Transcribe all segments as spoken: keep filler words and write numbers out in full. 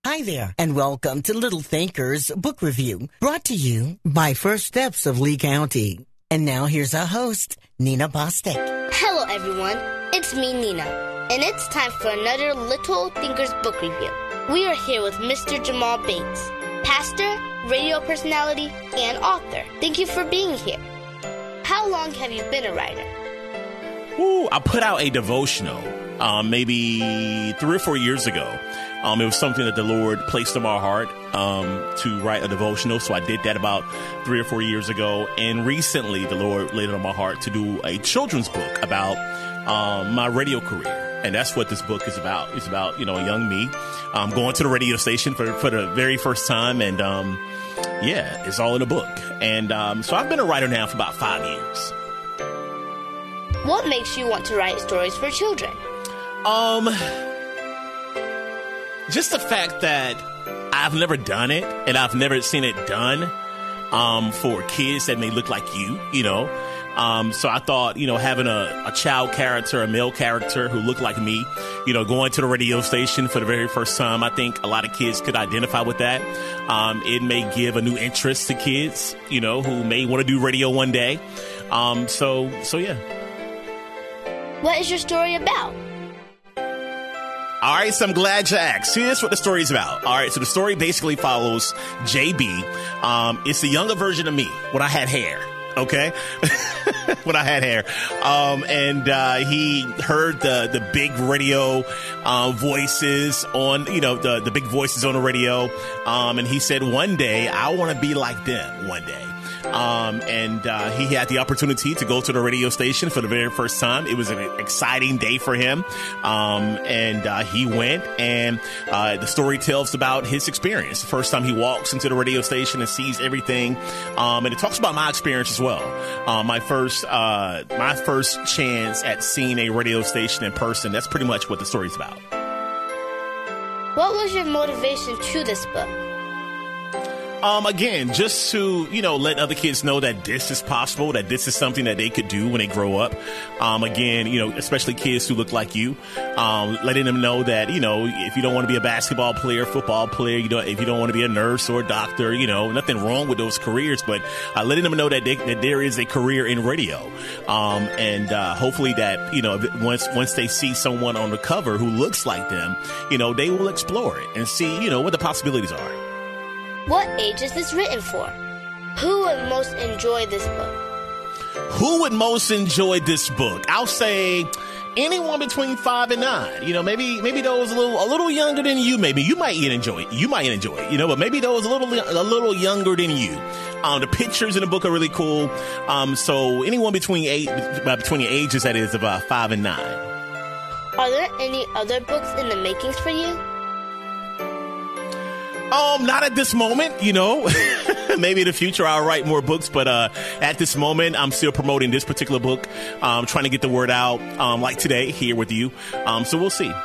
Hi there, and welcome to Little Thinkers Book Review, brought to you by First Steps of Lee County. And now here's our host, Nina Bostic. Hello, everyone. It's me, Nina, and it's time for another Little Thinkers Book Review. We are here with Mister Jamal Bates, pastor, radio personality, and author. Thank you for being here. How long have you been a writer? Ooh, I put out a devotional um, maybe three or four years ago. Um, it was something that the Lord placed in my heart um, to write a devotional. So I did that about three or four years ago. And recently, the Lord laid it on my heart to do a children's book about um, my radio career. And that's what this book is about. It's about, you know, a young me um, going to the radio station for, for the very first time. And, um, yeah, it's all in a book. And um, so I've been a writer now for about five years. What makes you want to write stories for children? Um... Just the fact that I've never done it, and I've never seen it done um, for kids that may look like you, you know. Um, so I thought, you know, having a, a child character, a male character who looked like me, you know, going to the radio station for the very first time, I think a lot of kids could identify with that. Um, it may give a new interest to kids, you know, who may want to do radio one day. Um, so, so yeah. What is your story about? All right, so I'm glad you asked. Here's what the story is about. All right, so the story basically follows J B. Um, it's the younger version of me when I had hair, okay? when I had hair. Um, and uh, he heard the, the big radio uh, voices on, you know, the, the big voices on the radio. Um, and he said, one day, I want to be like them one day. Um, and uh, he had the opportunity to go to the radio station for the very first time. It was an exciting day for him. Um, and uh, he went, and uh, the story tells about his experience. The first time he walks into the radio station and sees everything. Um, and it talks about my experience as well. Uh, my first uh, my first chance at seeing a radio station in person. That's pretty much what the story's about. What was your motivation to this book? Um, again, just to, you know, let other kids know that this is possible, that this is something that they could do when they grow up. Um, again, you know, especially kids who look like you, um, letting them know that, you know, if you don't want to be a basketball player, football player, you don't, if you don't want to be a nurse or a doctor, you know, nothing wrong with those careers, but uh, letting them know that, they, that there is a career in radio. Um, and uh, hopefully that, you know, once once they see someone on the cover who looks like them, you know, they will explore it and see, you know, what the possibilities are. What age is this written for? Who would most enjoy this book? Who would most enjoy this book? I'll say anyone between five and nine. You know, maybe maybe those a little a little younger than you. Maybe you might even enjoy it. You might enjoy it. You know, but maybe those a little a little younger than you. Um, the pictures in the book are really cool. Um, so anyone between eight between the ages that is about five and nine. Are there any other books in the makings for you? Um, not at this moment, you know. Maybe in the future I'll write more books, but uh, at this moment I'm still promoting this particular book. Um, trying to get the word out, um, like today here with you. Um, so we'll see.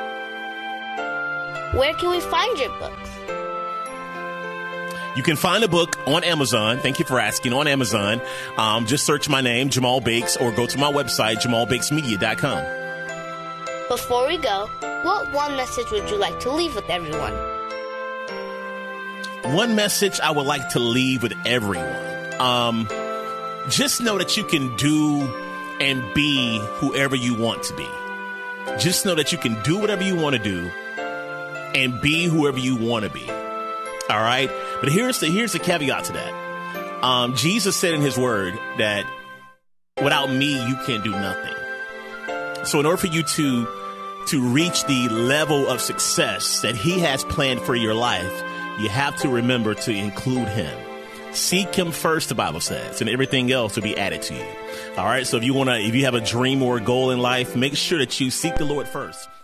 Where can we find your books? You can find the book on Amazon. Thank you for asking. On Amazon, um, just search my name, Jamal Bakes, or go to my website, jamal bakes media dot com. Before we go, what one message would you like to leave with everyone? One message I would like to leave with everyone. Um, just know that you can do and be whoever you want to be. Just know that you can do whatever you want to do and be whoever you want to be. All right? But here's the here's the caveat to that. Um, Jesus said in his word that without me, you can't do nothing. So in order for you to, to reach the level of success that he has planned for your life, you have to remember to include him. Seek him first, the Bible says, and everything else will be added to you. All right. So if you want to, if you have a dream or a goal in life, make sure that you seek the Lord first.